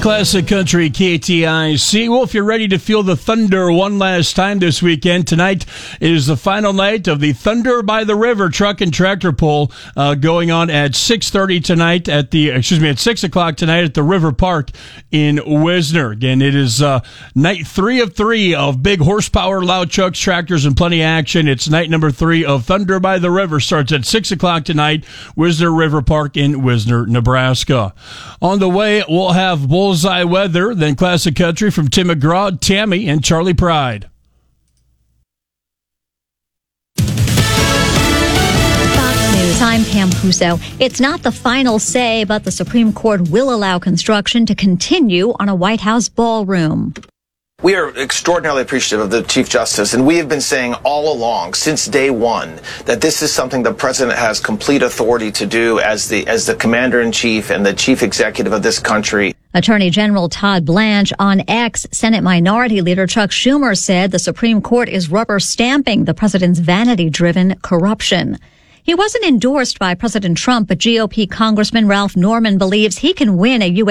Classic Country KTIC. Well, if you're ready to feel the thunder one last time this weekend, tonight is the final night of the Thunder by the River Truck and Tractor Pull going on at 6:30 tonight at 6 o'clock tonight at the River Park in Wisner. Again, it is night 3 of 3 of big horsepower, loud trucks, tractors, and plenty of action. It's night number 3 of Thunder by the River. Starts at 6 o'clock tonight, Wisner River Park in Wisner, Nebraska. On the way, we'll have Bullseye Weather, then Classic Country from Tim McGraw, Tammy, and Charlie Pride. Fox News, I'm Pam Puso. It's not the final say, but the Supreme Court will allow construction to continue on a White House ballroom. We are extraordinarily appreciative of the Chief Justice, and we have been saying all along, since day one, that this is something the President has complete authority to do as the Commander-in-Chief and the Chief Executive of this country. Attorney General Todd Blanche on X, Senate Minority Leader Chuck Schumer said the Supreme Court is rubber stamping the President's vanity-driven corruption. He wasn't endorsed by President Trump, but GOP Congressman Ralph Norman believes he can win a U.S.